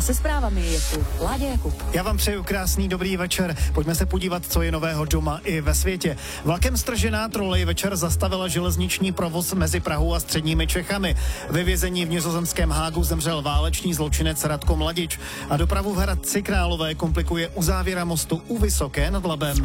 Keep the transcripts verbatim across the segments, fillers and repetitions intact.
A se zprávami je tu Láďa Jakub. Já vám přeju krásný dobrý večer. Pojďme se podívat, co je nového doma i ve světě. Vlakem stržená trolej večer zastavila železniční provoz mezi Prahou a středními Čechami. Ve vězení v nizozemském Hágu zemřel válečný zločinec Radko Mladič a dopravu v Hradci Králové komplikuje uzávěra mostu u Vysoké nad Labem.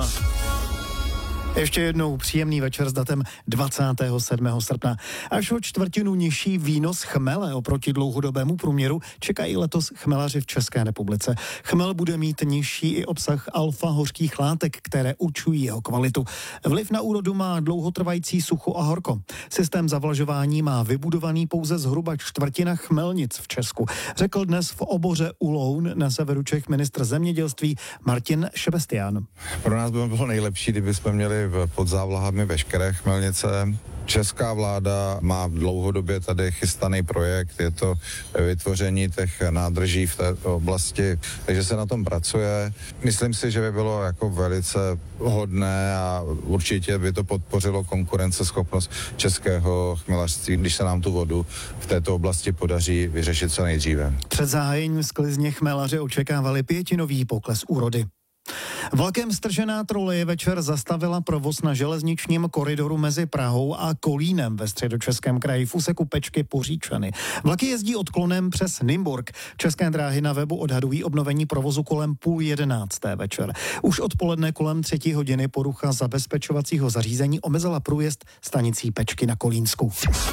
Ještě jednou příjemný večer s datem dvacátého sedmého srpna. Až o čtvrtinu nižší výnos chmele oproti dlouhodobému průměru čekají letos chmelaři v České republice. Chmel bude mít nižší i obsah alfa hořkých látek, které určují jeho kvalitu. Vliv na úrodu má dlouhotrvající sucho a horko. Systém zavlažování má vybudovaný pouze zhruba čtvrtina chmelnic v Česku, řekl dnes v Oboře u Loun na severu Čech ministr zemědělství Martin Šebestián. Pro nás by bylo nejlepší, kdyby jsme měli pod závlahami veškeré chmelnice. Česká vláda má dlouhodobě tady chystaný projekt, je to vytvoření těch nádrží v té oblasti, takže se na tom pracuje. Myslím si, že by bylo jako velice hodné a určitě by to podpořilo konkurenceschopnost českého chmelařství, když se nám tu vodu v této oblasti podaří vyřešit co nejdříve. Před zahájením sklizně chmelaři očekávali pětinový pokles úrody. Vlakem stržená trolej večer zastavila provoz na železničním koridoru mezi Prahou a Kolínem ve středočeském kraji v úseku Pečky Poříčany. Vlaky jezdí odklonem přes Nymburk. České dráhy na webu odhadují obnovení provozu kolem půl jedenácté večer. Už odpoledne kolem třetí hodiny porucha zabezpečovacího zařízení omezila průjezd stanicí Pečky na Kolínsku.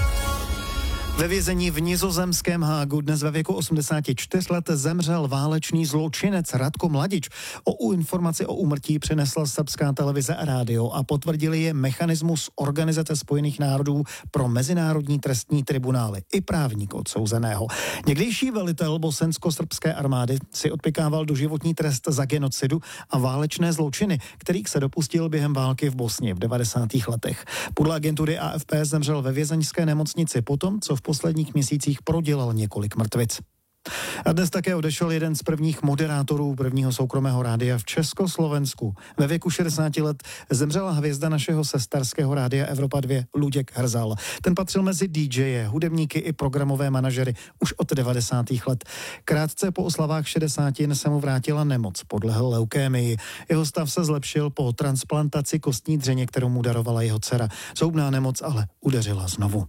Ve vězení v nizozemském Hágu dnes ve věku osmdesáti čtyř let zemřel válečný zločinec Radko Mladič. O informaci o úmrtí přinesla srbská televize a rádio a potvrdili je mechanismus Organizace spojených národů pro mezinárodní trestní tribunály i právník odsouzeného. Někdejší velitel bosensko-srbské armády si odpykával doživotní trest za genocidu a válečné zločiny, kterých se dopustil během války v Bosně v devadesátých letech. Podle agentury A F P zemřel ve vězeňské nemocnici potom, co v posledních měsících prodělal několik mrtvic. A dnes také odešel jeden z prvních moderátorů prvního soukromého rádia v Československu. Ve věku šedesáti let zemřela hvězda našeho sesterského rádia Evropa dva Luděk Hrzal. Ten patřil mezi D J, hudebníky i programové manažery už od devadesátých let. Krátce po oslavách šedesátin se mu vrátila nemoc, podlehl leukémii. Jeho stav se zlepšil po transplantaci kostní dřeně, kterou mu darovala jeho dcera. Zhoubná nemoc ale udeřila znovu.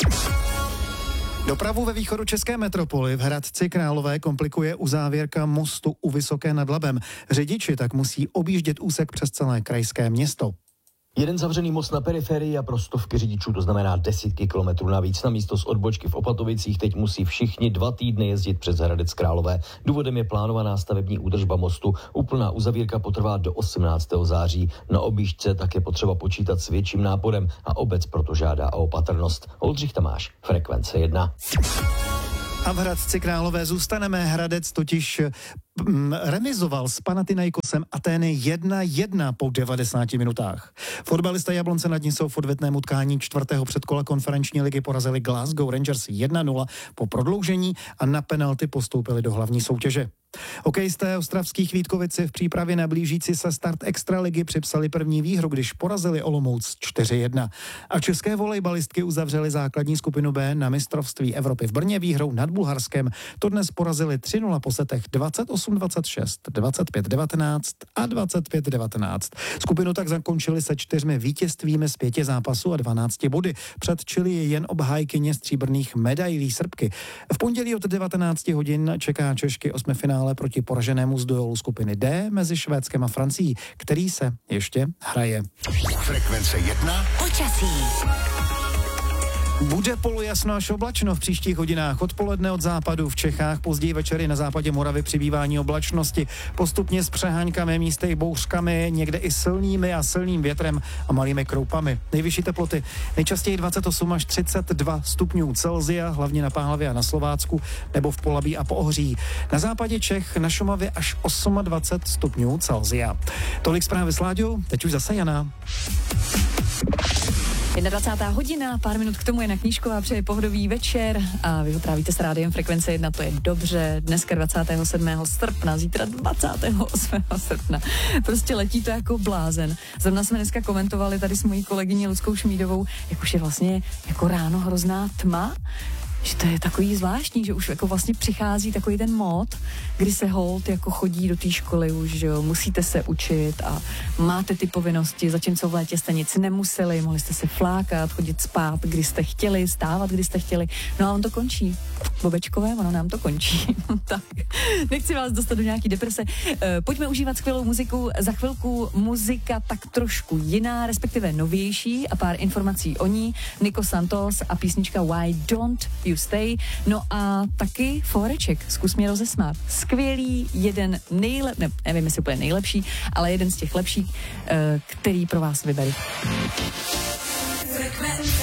Dopravu ve východočeské metropoli v Hradci Králové komplikuje uzávěrka mostu u Vysoké nad Labem. Řidiči tak musí objíždět úsek přes celé krajské město. Jeden zavřený most na periferii a pro stovky řidičů to znamená desítky kilometrů navíc. Na místo z odbočky v Opatovicích teď musí všichni dva týdny jezdit přes Hradec Králové. Důvodem je plánovaná stavební údržba mostu. Úplná uzavírka potrvá do osmnáctého září. Na objížďce tak je potřeba počítat s větším náporem a obec proto žádá o opatrnost. Oldřich Tamáš, Frekvence jedna. A v Hradci Králové zůstaneme. Hradec totiž mm, remizoval s Panathinaikosem Atény jedna jedna po devadesáti minutách. Fotbalista Jablonce nad Nisou v odvetném utkání čtvrtého předkola konferenční ligy porazili Glasgow Rangers jedna nula po prodloužení a na penalty postoupili do hlavní soutěže. Hokejisté ostravských Vítkovici v přípravě na blížící se start extraligy připsali první výhru, když porazili Olomouc čtyři jedna. A české volejbalistky uzavřely základní skupinu B na mistrovství Evropy v Brně výhrou nad Bulharskem. To dnes porazili tři nula po setech dvacet osm dvacet šest, dvacet pět devatenáct a dvacet pět devatenáct. Skupinu tak zakončili se čtyřmi vítězstvími z pěti zápasů a dvanácti body. Před Chile je jen obhájkyně stříbrných medailí Srbky. V pondělí od devatenácti hodin čeká Češky osmifinále proti poraženému z duelu skupiny D mezi Švédskem a Francií, který se ještě hraje. Frekvence jedna. Počasí. Bude polojasno až oblačno v příštích hodinách. Odpoledne od západu v Čechách, později večery na západě Moravy přibývání oblačnosti. Postupně s přeháňkami, místy bouřkami, někde i silnými a silným větrem a malými kroupami. Nejvyšší teploty nejčastěji dvacet osm až třicet dva stupňů Celsia, hlavně na Pálavě a na Slovácku, nebo v Polabí a Poohří. Na západě Čech, na Šumavě až dvacet osm stupňů Celsia. Tolik zprávy s Láďou, teď už zase Jana. dvacátá jedna hodina, pár minut k tomu je na Knížková, přeje pohodový večer a vy ho trávíte s rádiem Frekvence jedna, to je dobře. Dneska dvacátého sedmého srpna, zítra dvacátého osmého srpna. Prostě letí to jako blázen. Zrovna jsme dneska komentovali tady s mojí kolegyní Luckou Šmídovou, jak už je vlastně jako ráno hrozná tma. že to je takový zvláštní, že už jako vlastně přichází takový ten mod, kdy se hold jako chodí do té školy už, že jo, musíte se učit a máte ty povinnosti, zatímco v létě jste nic nemuseli, mohli jste se flákat, chodit spát, kdy jste chtěli, stávat, kdy jste chtěli, no a on to končí. Bobečkové, ono nám to končí. Tak, nechci vás dostat do nějaký deprese. E, pojďme užívat skvělou muziku. Za chvilku muzika tak trošku jiná, respektive novější a pár informací o ní. Nico Santos a písnička Why Don't You Stay. No a taky foreček. Zkus mě rozesmát. Skvělý, jeden nejlep, ne, nevím, jestli úplně nejlepší, ale jeden z těch lepších, e, který pro vás vyberu. Frekvence.